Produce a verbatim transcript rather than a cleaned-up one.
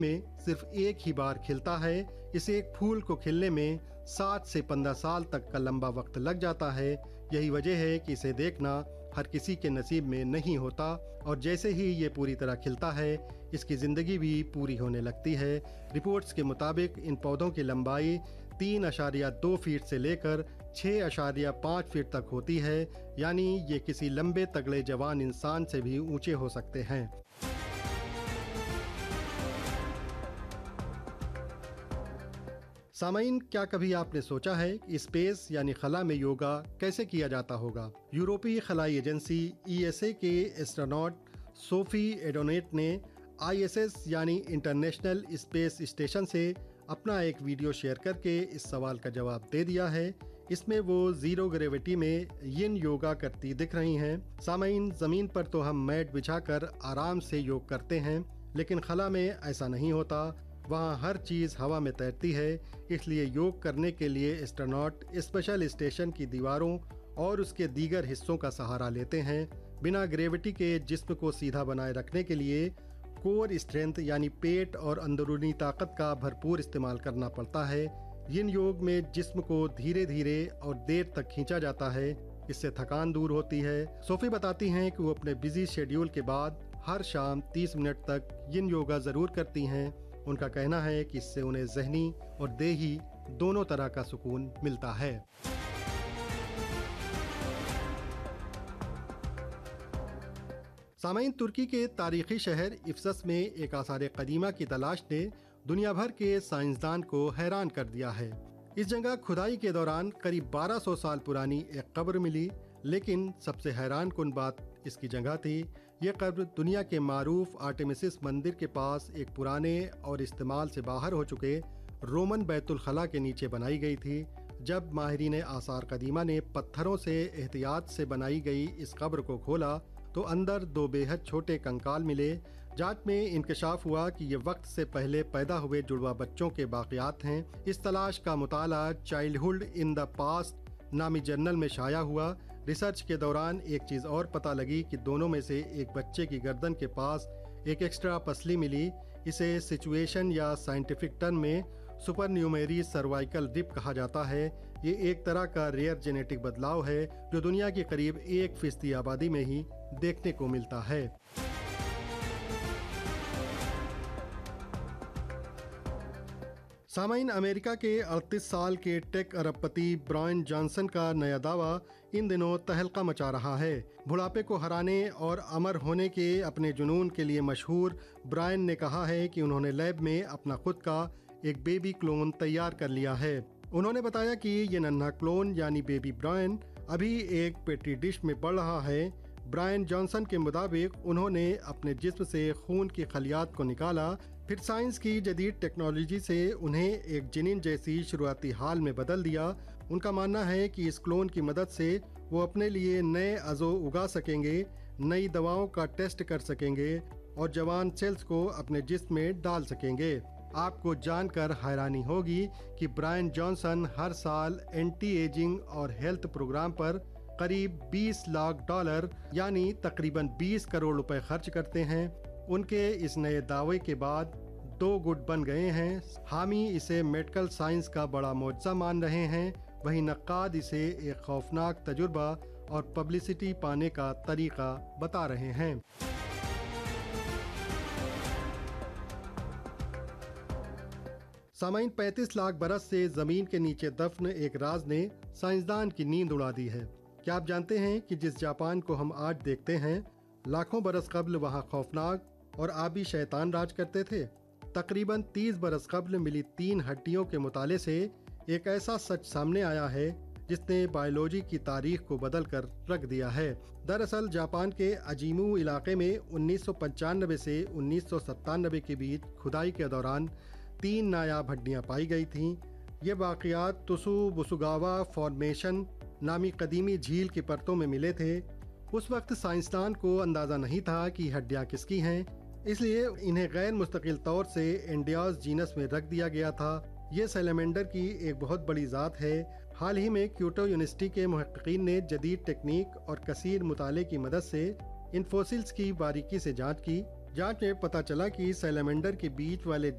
میں صرف ایک ہی بار کھلتا ہے۔ اس ایک پھول کو کھلنے میں سات سے پندرہ سال تک کا لمبا وقت لگ جاتا ہے۔ یہی وجہ ہے کہ اسے دیکھنا ہر کسی کے نصیب میں نہیں ہوتا، اور جیسے ہی یہ پوری طرح کھلتا ہے اس کی زندگی بھی پوری ہونے لگتی ہے۔ رپورٹس کے مطابق ان پودوں کی لمبائی تین اشاریہ دو فیٹ سے لے کر چھ اشاریہ پانچ فیٹ تک ہوتی ہے، یعنی یہ کسی لمبے تگڑے جوان انسان سے بھی اونچے ہو سکتے ہیں۔ سامعین، کیا کبھی آپ نے سوچا ہے کہ اسپیس یعنی خلا میں یوگا کیسے کیا جاتا ہوگا؟ یورپی خلائی ایجنسی ای ایس اے کے ایسٹروناٹ سوفی ایڈونیٹ نے آئی ایس ایس یعنی انٹرنیشنل اسپیس اسٹیشن سے اپنا ایک ویڈیو شیئر کر کے اس سوال کا جواب دے دیا ہے۔ اس میں وہ زیرو گریوٹی میں ین یوگا کرتی دکھ رہی ہیں۔ سامعین، زمین پر تو ہم میٹ بچھا کر آرام سے یوگ کرتے ہیں، لیکن خلا میں ایسا نہیں ہوتا۔ وہاں ہر چیز ہوا میں تیرتی ہے، اس لیے یوگ کرنے کے لیے ایسٹروناٹ اسپیشل اسٹیشن کی دیواروں اور اس کے دیگر حصوں کا سہارا لیتے ہیں۔ بنا گریوٹی کے جسم کو سیدھا بنائے رکھنے کے لیے کور اسٹرینتھ یعنی پیٹ اور اندرونی طاقت کا بھرپور استعمال کرنا پڑتا ہے۔ ین یوگ میں جسم کو دھیرے دھیرے اور دیر تک کھینچا جاتا ہے، اس سے تھکان دور ہوتی ہے۔ صوفی بتاتی ہیں کہ وہ اپنے بزی شیڈیول کے بعد ہر شام تیس منٹ تک ین یوگا ضرور کرتی ہیں۔ ان کا کہنا ہے کہ اس سے انہیں ذہنی اور دیہی دونوں طرح کا سکون ملتا ہے۔ سامعین، ترکی کے تاریخی شہر افسس میں ایک آثار قدیمہ کی تلاش نے دنیا بھر کے سائنسدان کو حیران کر دیا ہے۔ اس جگہ کھدائی کے دوران قریب بارہ سو سال پرانی ایک قبر ملی، لیکن سب سے حیران کن بات اس کی جگہ تھی۔ یہ قبر دنیا کے معروف آرٹیمیسس مندر کے پاس ایک پرانے اور استعمال سے باہر ہو چکے رومن بیت الخلا کے نیچے بنائی گئی تھی۔ جب ماہرین آثار قدیمہ نے پتھروں سے احتیاط سے بنائی گئی اس قبر کو کھولا تو اندر دو بے حد چھوٹے کنکال ملے۔ جانچ میں انکشاف ہوا کہ یہ وقت سے پہلے پیدا ہوئے جڑواں بچوں کے باقیات ہیں۔ اس تلاش کا مطالعہ چائلڈہڈ ان دا پاسٹ نامی جرنل میں شائع ہوا۔ ریسرچ کے دوران ایک چیز اور پتہ لگی کہ دونوں میں سے ایک بچے کی گردن کے پاس ایک ایکسٹرا پسلی ملی۔ اسے سچویشن یا سائنٹیفک ٹرم میں سپر نیومیری سروائیکل رپ کہا جاتا ہے۔ یہ ایک طرح کا ریئر جینیٹک بدلاؤ ہے جو دنیا کی قریب ایک فیصدی آبادی میں ہی دیکھنے کو ملتا ہے۔ سامعین، امریکہ کے اڑتیس سال کے ٹیک ارب پتی برائن جانسن کا نیا دعویٰ ان دنوں تہلکہ مچا رہا ہے۔ بڑھاپے کو ہرانے اور امر ہونے کے اپنے جنون کے لیے مشہور برائن نے کہا ہے کہ انہوں نے لیب میں اپنا خود کا ایک بیبی کلون تیار کر لیا ہے۔ انہوں نے بتایا کہ یہ ننھا کلون یعنی بیبی برائن ابھی ایک پیٹری ڈش میں بڑھ رہا ہے۔ برائن جانسن کے مطابق انہوں نے اپنے جسم سے خون کی خلیات کو نکالا، پھر سائنس کی جدید ٹیکنالوجی سے انہیں ایک جنین جیسی شروعاتی حال میں بدل دیا۔ ان کا ماننا ہے کہ اس کلون کی مدد سے وہ اپنے لیے نئے عضو اگا سکیں گے، نئی دواؤں کا ٹیسٹ کر سکیں گے اور جوان سیلز کو اپنے جسم میں ڈال سکیں گے۔ آپ کو جان کر حیرانی ہوگی کہ برائن جانسن ہر سال اینٹی ایجنگ اور ہیلتھ پروگرام پر قریب بیس لاکھ ڈالر یعنی تقریباً بیس کروڑ روپے خرچ کرتے ہیں۔ ان کے اس نئے دعوے کے بعد دو گٹ بن گئے ہیں۔ حامی اسے میڈیکل سائنس کا بڑا معجزہ مان رہے ہیں، وہیں نقاد اسے ایک خوفناک تجربہ اور پبلسٹی پانے کا طریقہ بتا رہے ہیں۔ سامعین، پینتیس لاکھ برس سے زمین کے نیچے دفن ایک راز نے سائنسدان کی نیند اڑا دی ہے۔ کیا آپ جانتے ہیں کہ جس جاپان کو ہم آج دیکھتے ہیں، لاکھوں برس قبل وہاں خوفناک اور آبی شیطان راج کرتے تھے؟ تقریباً تیس برس قبل ملی تین ہڈیوں کے مطالعے سے ایک ایسا سچ سامنے آیا ہے جس نے بائیولوجی کی تاریخ کو بدل کر رکھ دیا ہے۔ دراصل جاپان کے اجیمو علاقے میں انیس سو پچانوے سے انیس سو ستانوے کے بیچ کھدائی کے دوران تین نایاب ہڈیاں پائی گئی تھیں۔ یہ واقعات توسو بسوگاوا فارمیشن نامی قدیمی جھیل کی پرتوں میں ملے تھے۔ اس وقت سائنسدان کو اندازہ نہیں تھا کہ ہڈیاں کس کی ہیں، اس لیے انہیں غیر مستقل طور سے انڈیاز جینس میں رکھ دیا گیا تھا۔ یہ سیلمینڈر کی ایک بہت بڑی ذات ہے۔ حال ہی میں کیوٹو یونیورسٹی کے محققین نے جدید ٹیکنیک اور کثیر مطالعے کی مدد سے ان فوسلز کی باریکی سے جانچ کی۔ جانچ میں پتہ چلا کہ سیلمینڈر کے بیچ والے